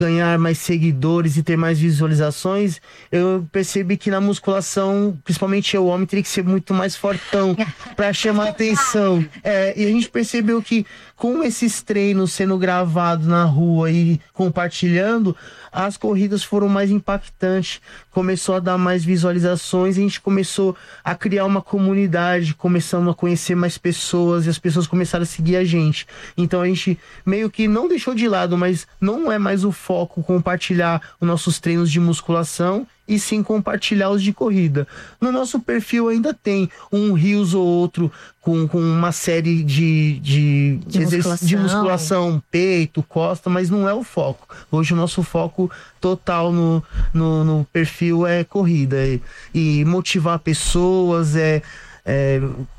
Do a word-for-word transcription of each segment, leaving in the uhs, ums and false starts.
ganhar mais seguidores e ter mais visualizações, eu percebi que na musculação, principalmente eu, homem, teria que ser muito mais fortão para chamar atenção. É, e a gente percebeu que com esses treinos sendo gravados na rua e compartilhando, as corridas foram mais impactantes, começou a dar mais visualizações, e a gente começou a criar uma comunidade, começamos a conhecer mais pessoas, e as pessoas começaram a seguir a gente. Então a gente meio que não deixou de lado, mas não é mais o foco compartilhar os nossos treinos de musculação, e sim compartilhar os de corrida. No nosso perfil ainda tem um reels ou outro com, com uma série de, de, de, musculação. de musculação, peito, costa, mas não é o foco. Hoje o nosso foco total no, no, no perfil é corrida. E, e motivar pessoas, é... é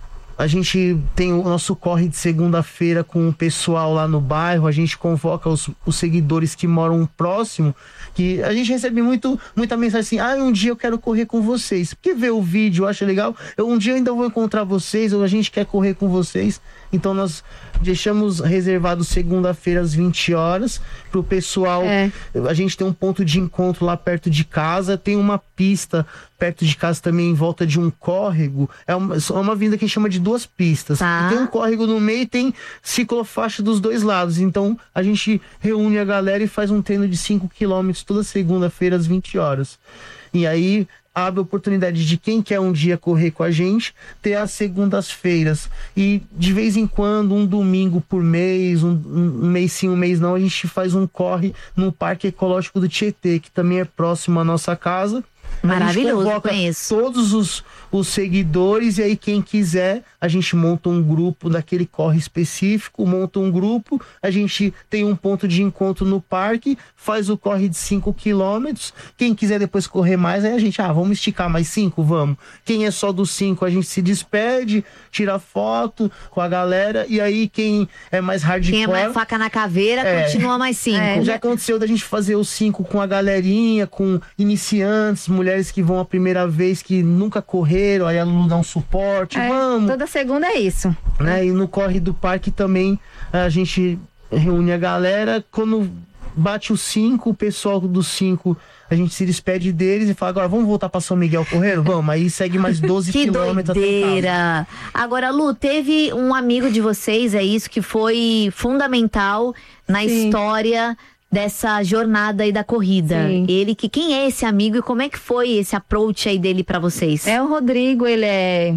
a gente tem o nosso corre de segunda-feira com o pessoal lá no bairro, a gente convoca os, os seguidores que moram próximo, que a gente recebe muito, muita mensagem assim, ah, um dia eu quero correr com vocês, porque vê o vídeo, acha legal, eu um dia ainda vou encontrar vocês, ou a gente quer correr com vocês. Então nós deixamos reservado segunda-feira às vinte horas pro pessoal. É. A gente tem um ponto de encontro lá perto de casa, tem uma pista perto de casa também em volta de um córrego. É uma, é uma vinda que a gente chama de duas pistas. Tá. Tem um córrego no meio e tem ciclofaixa dos dois lados. Então a gente reúne a galera e faz um treino de cinco quilômetros toda segunda-feira às vinte horas. E aí abre a oportunidade de quem quer um dia correr com a gente, ter as segundas-feiras. E de vez em quando, um domingo por mês, um, um mês sim, um mês não, a gente faz um corre no Parque Ecológico do Tietê, que também é próximo à nossa casa. Maravilhoso, conheço. Todos os, os seguidores, e aí quem quiser, a gente monta um grupo daquele corre específico, monta um grupo, a gente tem um ponto de encontro no parque, faz o corre de cinco quilômetros, quem quiser depois correr mais, aí a gente, ah, vamos esticar mais cinco, vamos. Quem é só dos cinco, a gente se despede, tira foto com a galera, e aí quem é mais hardcore... Quem é mais faca na caveira, é, continua mais cinco. É, já aconteceu da gente fazer os cinco com a galerinha, com iniciantes, mulheres que vão a primeira vez, que nunca correram, aí a Lulu dá um suporte, é, vamos. Toda segunda é isso. Né? E no corre do parque também a gente reúne a galera, quando bate os cinco, o pessoal dos cinco, a gente se despede deles e fala, agora vamos voltar para São Miguel correr? Vamos, aí segue mais doze quilômetros. Que doideira! Agora, Lu, teve um amigo de vocês, é isso, que foi fundamental na Sim. história dessa jornada aí da corrida. Sim. Ele que quem é esse amigo e como é que foi esse approach aí dele pra vocês? É o Rodrigo, ele é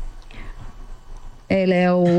ele é o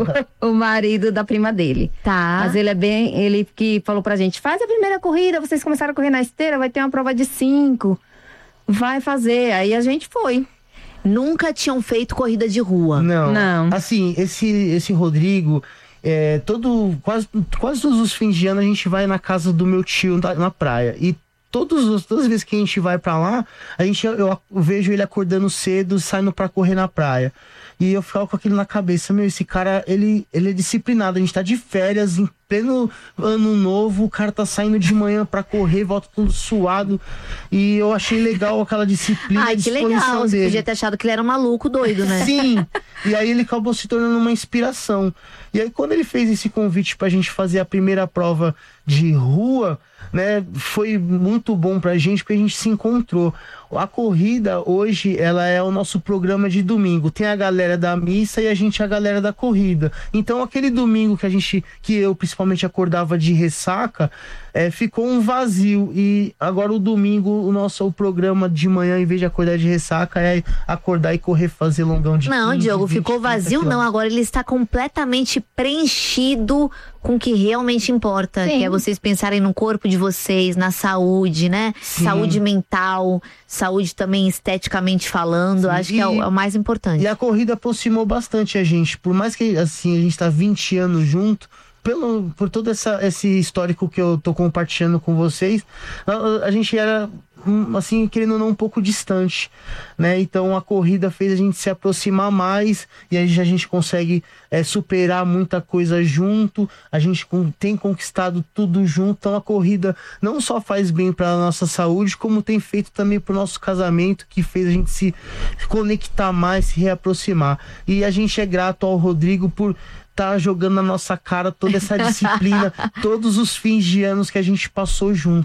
o marido da prima dele. Tá. Mas ele é bem, ele que falou pra gente, faz a primeira corrida, vocês começaram a correr na esteira, vai ter uma prova de cinco. Vai fazer. Aí a gente foi. Nunca tinham feito corrida de rua. Não. Não. Assim, esse esse Rodrigo É, todo, quase, quase todos os fins de ano a gente vai na casa do meu tio na, na praia. E todos, todas as vezes que a gente vai pra lá, a gente, eu, eu vejo ele acordando cedo, saindo pra correr na praia. E eu ficava com aquilo na cabeça, meu, esse cara, ele, ele é disciplinado, a gente tá de férias, em pleno ano novo, o cara tá saindo de manhã pra correr, volta tudo suado. E eu achei legal aquela disciplina. Ai, que legal, você podia ter achado que ele era um maluco doido, né? Sim, e aí ele acabou se tornando uma inspiração. E aí quando ele fez esse convite pra gente fazer a primeira prova de rua, né, foi muito bom pra gente, porque a gente se encontrou. A corrida hoje, ela é o nosso programa de domingo. Tem a galera da missa e a gente a galera da corrida. Então aquele domingo que a gente, que eu principalmente acordava de ressaca, é, ficou um vazio. E agora o domingo, o nosso o programa de manhã, em vez de acordar de ressaca, é acordar e correr, fazer longão de Não, quinze, Diogo, vinte, ficou vazio não. Agora ele está completamente preenchido com o que realmente importa. Sim. Que é vocês pensarem no corpo de vocês, na saúde, né? Sim. Saúde mental, saúde também esteticamente falando. Sim. Acho que é o, é o mais importante. E a corrida aproximou bastante a gente. Por mais que assim, a gente tá vinte anos junto, pelo, por todo essa, esse histórico que eu tô compartilhando com vocês, a, a gente era, assim, querendo ou não, um pouco distante, né? Então a corrida fez a gente se aproximar mais e aí a gente consegue é, superar muita coisa junto, a gente com, tem conquistado tudo junto. Então a corrida não só faz bem para a nossa saúde, como tem feito também para o nosso casamento, que fez a gente se conectar mais, se reaproximar. E a gente é grato ao Rodrigo por tá jogando na nossa cara toda essa disciplina, todos os fins de anos que a gente passou junto.